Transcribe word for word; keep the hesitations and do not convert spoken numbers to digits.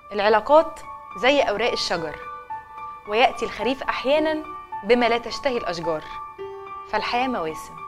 العلاقات زي أوراق الشجر، ويأتي الخريف أحياناً بما لا تشتهي الأشجار، فالحياة مواسم.